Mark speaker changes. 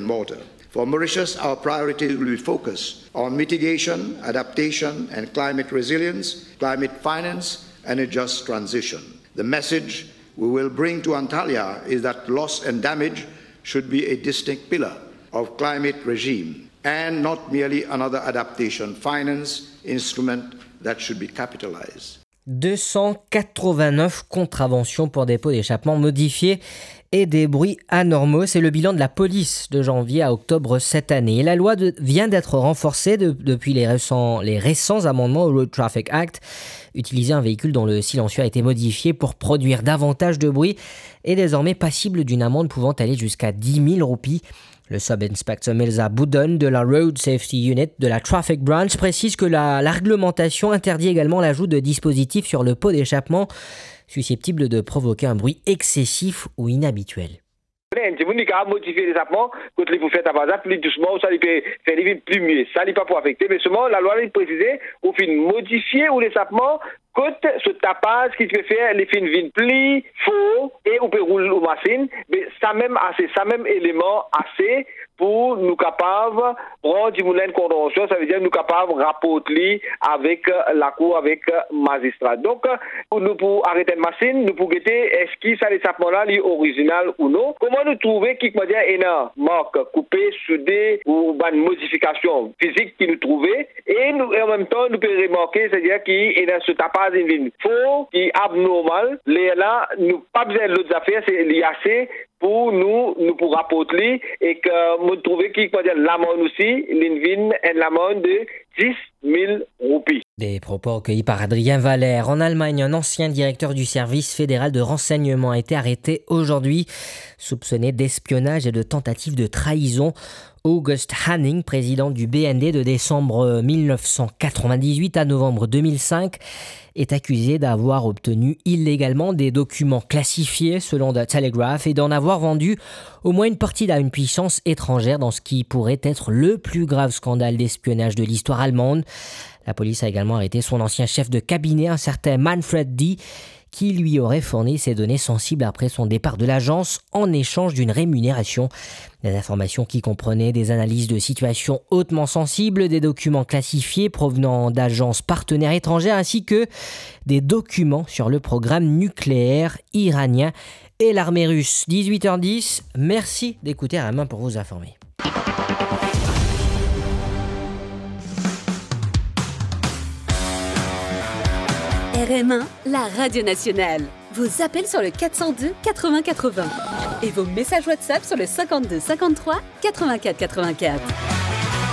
Speaker 1: mortar. For Mauritius, our priority will be focused on mitigation, adaptation, and climate resilience, climate finance, and a just transition. The message we will bring to Antalya is that loss and damage should be a distinct pillar of climate regime and not merely another adaptation finance instrument that should be capitalized.
Speaker 2: 289 contraventions pour dépôt d'échappement modifié et des bruits anormaux. C'est le bilan de la police de janvier à octobre cette année. Et la loi vient d'être renforcée depuis les récents amendements au Road Traffic Act. Utiliser un véhicule dont le silencieux a été modifié pour produire davantage de bruit est désormais passible d'une amende pouvant aller jusqu'à 10 000 roupies. Le sub-inspecteur Mirza Boudon de la Road Safety Unit de la Traffic Branch précise que la réglementation interdit également l'ajout de dispositifs sur le pot d'échappement susceptibles de provoquer un bruit excessif ou inhabituel.
Speaker 3: Si vous avez modifié l'échappement, quand vous faites avancer plus doucement, ça peut faire plus mieux. Ça n'est pas pour affecter, mais seulement la loi a précisé, au fin modifier ou l'échappement, quand ce tapage qui peut faire les fins viennent pli, faux, et on peut rouler aux machines, mais ça même élément assez pour nous capables prendre du moulin de convention, ça veut dire nous capables rapporter avec la cour, avec magistrat. Donc, pour arrêter une machine, nous pour guetter est-ce que ça l'échappement là est original ou non. Comment nous trouver qui comment dire une marque coupée, soudée ou une modification physique qui nous trouvait et en même temps nous pouvons remarquer c'est-à-dire qu'il y a ce tapage in faux qui est abnormal. Là, nous pas besoin de l'autre affaire, c'est lié assez pour nous pour rapporter et que nous trouver qui peut dire l'amende aussi, l'invine et l'amende de 10 000 roupies.
Speaker 2: Des propos recueillis par Adrien Valère. En Allemagne, un ancien directeur du service fédéral de renseignement a été arrêté aujourd'hui, soupçonné d'espionnage et de tentative de trahison. August Hanning, président du BND de décembre 1998 à novembre 2005, est accusé d'avoir obtenu illégalement des documents classifiés selon The Telegraph et d'en avoir vendu au moins une partie à une puissance étrangère dans ce qui pourrait être le plus grave scandale d'espionnage de l'histoire allemande. La police a également arrêté son ancien chef de cabinet, un certain Manfred D., qui lui aurait fourni ces données sensibles après son départ de l'agence en échange d'une rémunération. Des informations qui comprenaient des analyses de situations hautement sensibles, des documents classifiés provenant d'agences partenaires étrangères ainsi que des documents sur le programme nucléaire iranien et l'armée russe. 18h10, merci d'écouter à la main pour vous informer.
Speaker 4: RM1, la radio nationale. Vos appels sur le 402 80 80 et vos messages WhatsApp sur le 52 53 84 84.